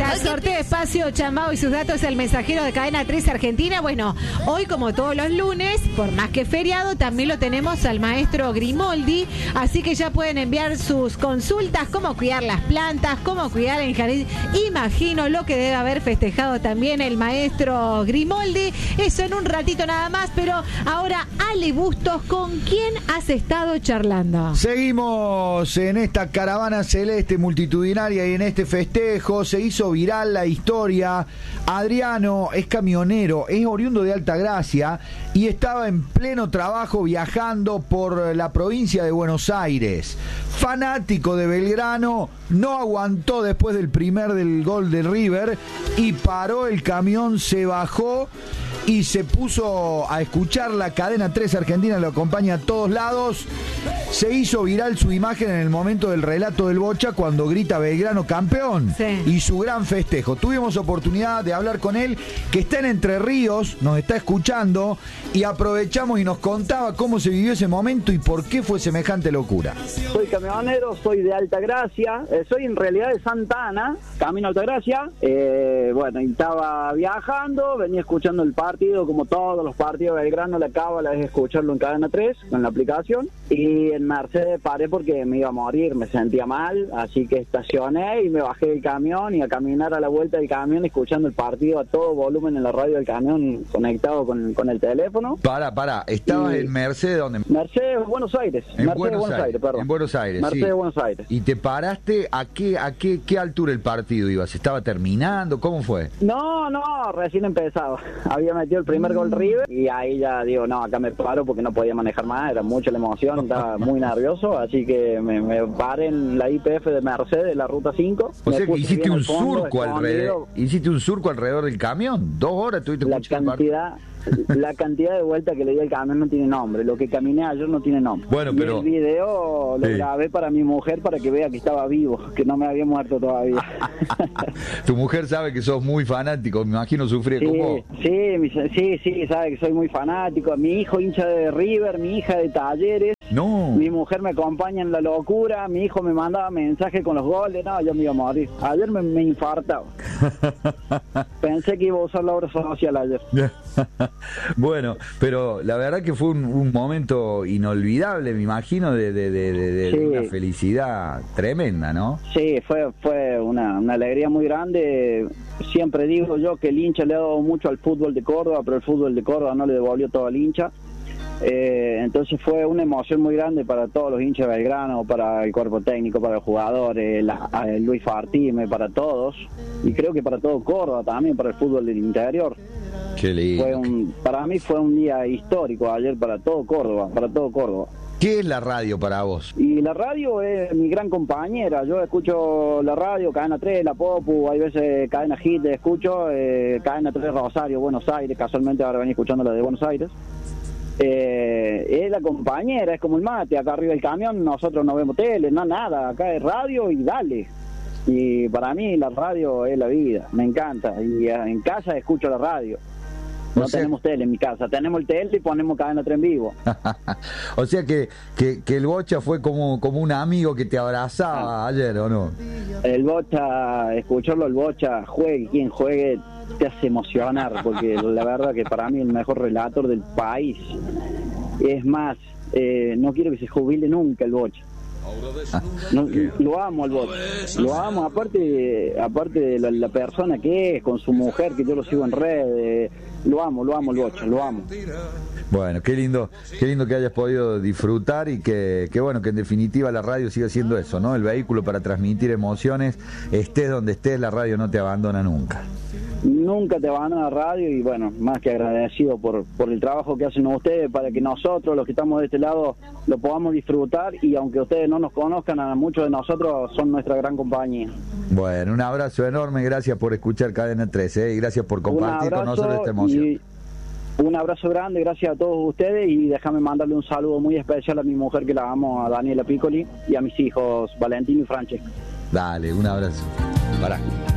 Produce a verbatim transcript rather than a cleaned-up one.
Hola, sorteo espacio Chambao y sus datos, el mensajero de Cadena tres Argentina. Bueno, hoy como todos los lunes, por más que feriado, también lo tenemos al maestro Grimoldi, así que ya pueden enviar sus consultas, cómo cuidar las plantas, cómo cuidar el jardín. Imagino lo que debe haber festejado también el maestro Grimoldi. Eso en un ratito nada más, pero ahora Ale Bustos, ¿con quién has estado charlando? Seguimos en esta caravana celeste multitudinaria y en este festejo. Se hizo viral la historia. Adriano es camionero, es oriundo de Altagracia y estaba en pleno trabajo viajando por la provincia de Buenos Aires. Fanático de Belgrano, no aguantó después del primer del gol de River y paró el camión, se bajó y se puso a escuchar la Cadena tres Argentina, lo acompaña a todos lados. Se hizo viral su imagen en el momento del relato del Bocha cuando grita Belgrano campeón, sí, y su gran festejo. Tuvimos oportunidad de hablar con él, que está en Entre Ríos, nos está escuchando, y aprovechamos y nos contaba cómo se vivió ese momento y por qué fue semejante locura. Soy camionero, soy de Altagracia, eh, soy en realidad de Santa Ana, camino a Altagracia. Eh, bueno, y estaba viajando, venía escuchando el partido, como todos los partidos de Belgrano, la cábala es escucharlo en Cadena tres, con la aplicación, y en Mercedes paré porque me iba a morir, me sentía mal, así que estacioné y me bajé del camión y a caminar a la vuelta del camión escuchando el partido a todo volumen en la radio del camión conectado con, con el teléfono. Para, para, ¿estabas y en Mercedes dónde? Mercedes, Buenos Aires. En Mercedes, Buenos, Buenos Aires, Aires, perdón. En Buenos Aires, Mercedes, sí. Buenos Aires. ¿Y te paraste? ¿A qué, a qué, qué altura el partido ibas? ¿Estaba terminando? ¿Cómo fue? No, no, recién empezaba. Había metido el primer gol River y ahí ya digo, no, acá me paro porque no podía manejar más, era mucha la emoción, estaba muy nervioso, así que me, me paré en la I P F de Mercedes, la ruta cinco. O sea que hiciste un fondo, surco alrededor, hiciste un surco alrededor del camión, dos horas tuviste la cantidad. La cantidad de vueltas que le di al camión no tiene nombre. Lo que caminé ayer no tiene nombre. Bueno, y pero... el video lo sí. grabé para mi mujer para que vea que estaba vivo, que no me había muerto todavía. Tu mujer sabe que sos muy fanático, me imagino sufría sí, como vos. Sí, mi, sí, sí, sabe que soy muy fanático. Mi hijo hincha de River, mi hija de Talleres. No. Mi mujer me acompaña en la locura, mi hijo me mandaba mensajes con los goles, no, yo me iba a morir. Ayer me, me infartaba. Pensé que iba a usar la obra social ayer. Bueno, pero la verdad que fue un, un momento inolvidable, me imagino, de, de, de, de, sí. de una felicidad tremenda, ¿no? Sí, fue fue una, una alegría muy grande. Siempre digo yo que el hincha le ha dado mucho al fútbol de Córdoba, pero el fútbol de Córdoba no le devolvió todo al hincha. Eh, entonces fue una emoción muy grande para todos los hinchas de Belgrano, para el cuerpo técnico, para los jugadores, la, eh, Luis Fartime, para todos, y creo que para todo Córdoba también, para el fútbol del interior. Qué lindo. Fue un, para mí fue un día histórico ayer para todo Córdoba, para todo Córdoba. ¿Qué es la radio para vos? Y la radio es mi gran compañera. Yo escucho la radio, Cadena tres, La Popu, hay veces Cadena Hit, escucho eh, Cadena tres Rosario, Buenos Aires, casualmente ahora venía escuchando la de Buenos Aires. Eh, es la compañera, es como el mate, acá arriba del camión nosotros no vemos tele, no nada, acá es radio y dale. Y para mí la radio es la vida, me encanta, y en casa escucho la radio. No o sea, tenemos tele en mi casa, tenemos el tele y ponemos Cadena tres en vivo. O sea que, que, que el Bocha fue como, como un amigo que te abrazaba ah. ayer, ¿o no? El Bocha, escucharlo el Bocha, juegue quien juegue, te hace emocionar, porque la verdad que para mí el mejor relator del país. Es más, eh, no quiero que se jubile nunca el Bocha. No, lo amo al Bocha, lo amo, aparte aparte de la, la persona que es, con su mujer, que yo lo sigo en redes, lo amo, lo amo al Bocha, lo amo. Bueno, qué lindo, qué lindo que hayas podido disfrutar y que, que bueno, que en definitiva la radio siga siendo eso, ¿no? El vehículo para transmitir emociones, estés donde estés, la radio no te abandona nunca. Nunca te abandona la radio y bueno, más que agradecido por, por el trabajo que hacen ustedes para que nosotros, los que estamos de este lado, lo podamos disfrutar y aunque ustedes no nos conozcan, a muchos de nosotros son nuestra gran compañía. Bueno, un abrazo enorme, gracias por escuchar Cadena tres, ¿eh? Y gracias por compartir con nosotros esta emoción. Un abrazo grande, gracias a todos ustedes y déjame mandarle un saludo muy especial a mi mujer que la amo, a Daniela Piccoli, y a mis hijos Valentín y Francesco. Dale, un abrazo. Pará.